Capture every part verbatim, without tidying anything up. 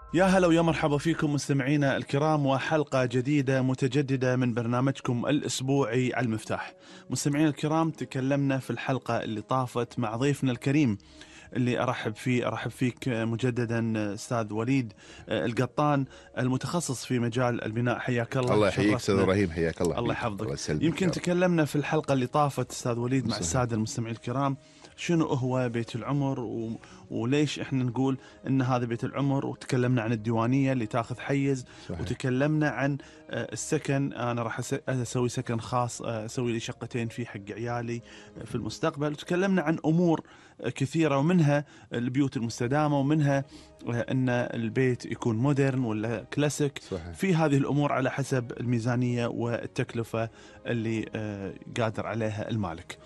يا هلا ويا مرحبا فيكم مستمعينا الكرام، وحلقة جديدة متجددة من برنامجكم الأسبوعي على المفتاح. مستمعينا الكرام، تكلمنا في الحلقة اللي طافت مع ضيفنا الكريم اللي أرحب فيه أرحب فيك مجددا أستاذ وليد القطان، المتخصص في مجال البناء. حياك الله. الله يحييك أستاذ إبراهيم، حياك الله. الله يحفظك. الله يسلمك. يمكن تكلمنا في الحلقة اللي طافت أستاذ وليد مع صحيح. السادة المستمعين الكرام شنو هو بيت العمر و... وليش احنا نقول ان هذا بيت العمر، وتكلمنا عن الديوانية اللي تاخذ حيز. صحيح. وتكلمنا عن السكن، انا راح اسوي سكن خاص، اسوي لي شقتين فيه حق عيالي في المستقبل. وتكلمنا عن امور كثيرة، ومنها البيوت المستدامة، ومنها ان البيت يكون مودرن ولا كلاسيك. صحيح. في هذه الامور على حسب الميزانية والتكلفة اللي قادر عليها المالك.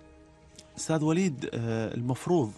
أستاذ وليد، المفروض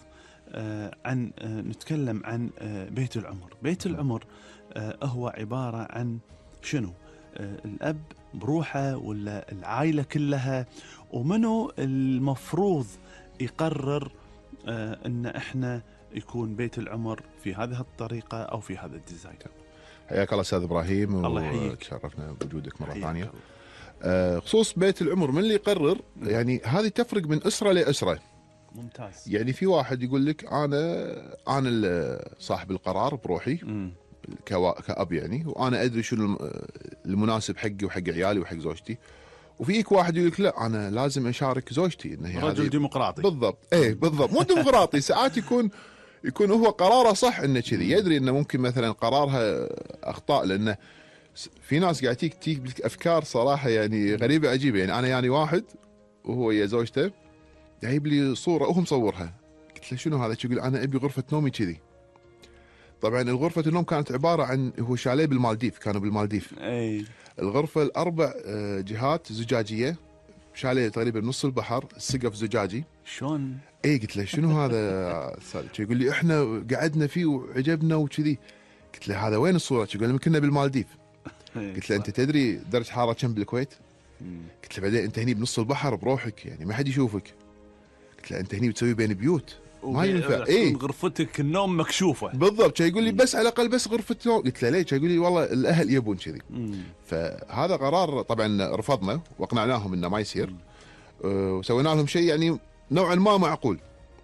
عن نتكلم عن بيت العمر. بيت العمر هو عبارة عن شنو؟ الأب بروحه ولا العائلة كلها؟ ومنو المفروض يقرر أن إحنا يكون بيت العمر في هذه الطريقة أو في هذا الديزاين؟ حياك الله أستاذ إبراهيم. الله يحييك. تشرفنا بوجودك مرة ثانية. الله. آه خصوص بيت العمر من اللي يقرر؟ يعني هذه تفرق من أسرة لأسرة. ممتاز. يعني في واحد يقول لك أنا أنا صاحب القرار بروحي كوا... كأب يعني، وأنا أدري شنو المناسب حقي وحق عيالي وحق زوجتي. وفيك واحد يقول لك لا أنا لازم أشارك زوجتي، إنه رجل ديمقراطي. بالضبط. إيه بالضبط. مو ديمقراطي. ساعات يكون يكون هو قراره صح، إنه كذي يدري إنه ممكن مثلا قرارها أخطاء، لأنه في ناس قاعد تيك تيك لك افكار صراحه يعني غريبه عجيبه. يعني انا يعني واحد وهو يا زوجته جايب لي صوره وهو مصورها، قلت له شنو هذا؟ يقول انا ابي غرفه نومي كذي. طبعا الغرفه النوم كانت عباره عن هو شاليه بالمالديف، كانوا بالمالديف. اي الغرفه الاربع جهات زجاجيه، شاليه تقريبا نص البحر، السقف زجاجي. شلون؟ اي قلت له شنو هذا؟ يقول لي احنا قعدنا فيه وعجبنا وكذي. قلت له هذا وين الصوره؟ يقول لي كنا بالمالديف. قلت له انت تدري درجه حراره كم بالكويت؟ قلت له بعدين انت هني بنص البحر بروحك، يعني ما حد يشوفك. قلت له انت هني بتسوي بين بيوت ما ينفع. اي غرفتك النوم مكشوفه بالضبط. يقول لي بس على الاقل بس غرفه نوم. قلت له ليش؟ يقول لي والله الاهل يبون كذي. فهذا قرار طبعا رفضنا واقنعناهم انه ما يصير، وسوينا لهم شيء يعني نوعا ما معقول.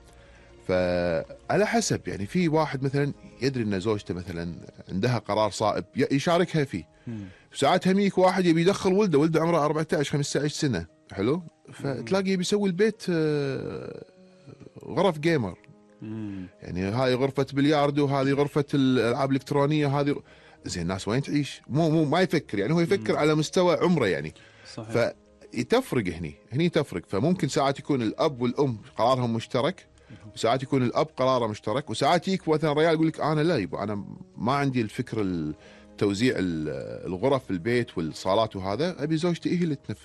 فعلى حسب، يعني في واحد مثلا يدري ان زوجته مثلا عندها قرار صائب يشاركها فيه. ساعات هميك واحد يبي يدخل ولده ولده عمره أربعة عشر خمسة عشر سنه، حلو، فتلاقي يبي يسوي البيت غرف جيمر. يعني هاي غرفه بلياردو، هذه غرفه الالعاب الالكترونيه، هذه زين. الناس وين تعيش؟ مو مو ما يفكر، يعني هو يفكر على مستوى عمره يعني. صحيح. فتفرق هني هني تفرق. فممكن ساعات يكون الاب والام قرارهم مشترك، وساعات يكون الاب قراره مشترك، وساعات يك مثلا ريال يقول لك انا لا يبا انا ما عندي الفكر توزيع الغرف في البيت والصالات وهذا، ابي زوجتي هي اللي تنفذ.